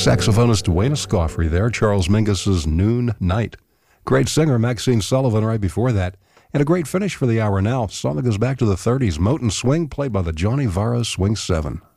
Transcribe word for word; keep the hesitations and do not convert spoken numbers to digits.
Saxophonist Wayne Escoffery there, Charles Mingus's Noon Night. Great singer Maxine Sullivan right before that. And a great finish for the hour now. Song that goes back to the thirties, Moten Swing, played by the Johnny Varro Swing Seven.